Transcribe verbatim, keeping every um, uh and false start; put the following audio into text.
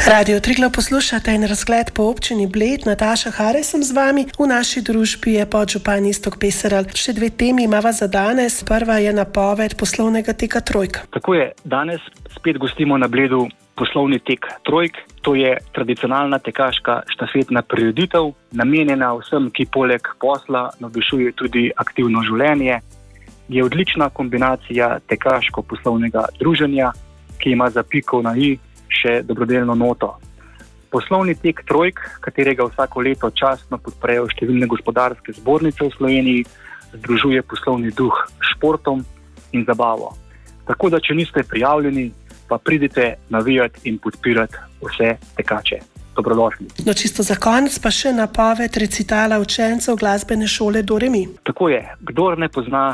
Radio Triglav poslušate in razgled po občini Bled. Nataša Hare sem z vami. V naši družbi je podžupan Iztok Peserl. Še dve temi imava za danes. Prva je napoved poslovnega teka Trojk. Tako je, danes spet gostimo na Bledu poslovni tek Trojk. To je tradicionalna tekaška štafetna prireditev, namenjena vsem, ki poleg posla navdušuje tudi aktivno življenje. Je odlična kombinacija tekaško-poslovnega druženja, ki ima za piko na i še dobrodelno noto. Poslovni tek Trojk, katerega vsako leto častno podprejo številne gospodarske zbornice v Sloveniji, združuje poslovni duh s športom in zabavo. Tako da, če niste prijavljeni, pa pridite navijati in podpirati vse tekače. Dobrodošli. No, čisto za konec pa še napoved recitala učencev glasbene šole Do Re Mi. Tako je, kdor ne pozna